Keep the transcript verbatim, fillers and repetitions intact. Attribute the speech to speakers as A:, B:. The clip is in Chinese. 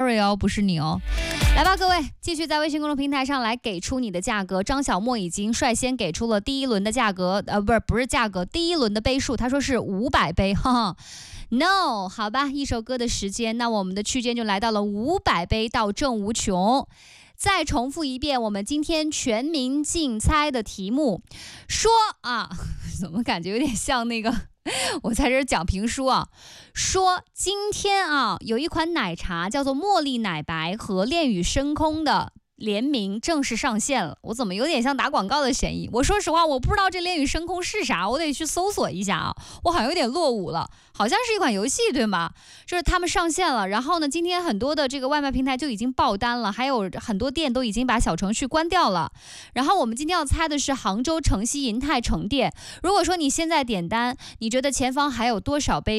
A: ，sorry 哦，不是你哦。来吧，各位，继续在微信公众平台上来给出你的价格。张小莫已经率先给出了第一轮的价格，呃，不是不是价格，第一轮的杯数，他说是五百杯，哈哈。No， 好吧，一首歌的时间，那我们的区间就来到了五百杯到正无穷。再重复一遍，我们今天全民竞猜的题目，说啊，怎么感觉有点像那个我在这儿讲评书啊，说今天啊有一款奶茶叫做茉莉奶白和恋与深空的联名正式上线了。我怎么有点像打广告的嫌疑？我说实话，我不知道这恋与深空是啥，我得去搜索一下啊。我好像有点落伍了，好像是一款游戏对吗？就是他们上线了，然后呢，今天很多的这个外卖平台就已经爆单了，还有很多店都已经把小程序关掉了。然后我们今天要猜的是杭州城西银泰城店。如果说你现在点单，你觉得前方还有多少杯